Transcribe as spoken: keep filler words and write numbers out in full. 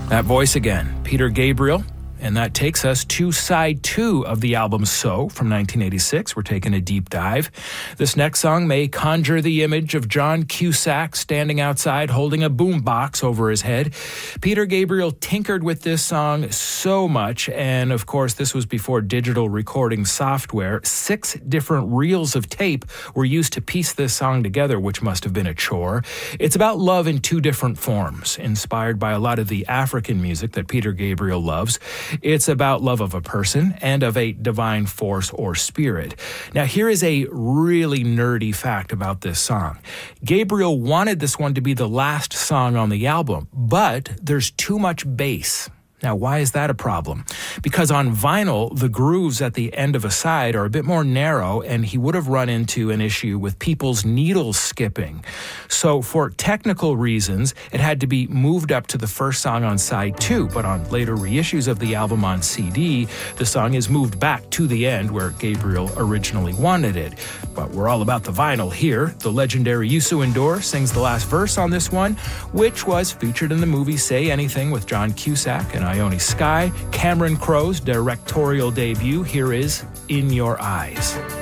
That voice again, Peter Gabriel. And that takes us to side two of the album So from nineteen eighty-six. We're taking a deep dive. This next song may conjure the image of John Cusack standing outside holding a boombox over his head. Peter Gabriel tinkered with this song so much, and of course this was before digital recording software. Six different reels of tape were used to piece this song together, which must have been a chore. It's about love in two different forms, inspired by a lot of the African music that Peter Gabriel loves. It's about love of a person and of a divine force or spirit. Now, here is a really nerdy fact about this song. Gabriel wanted this one to be the last song on the album, but there's too much bass. Now, why is that a problem? Because on vinyl, the grooves at the end of a side are a bit more narrow, and he would have run into an issue with people's needles skipping. So for technical reasons, it had to be moved up to the first song on side two, but on later reissues of the album on C D, the song is moved back to the end where Gabriel originally wanted it. But we're all about the vinyl here. The legendary Youssou N'Dour sings the last verse on this one, which was featured in the movie Say Anything with John Cusack and Ione Skye. Cameron Crowe's directorial debut. Here is In Your Eyes.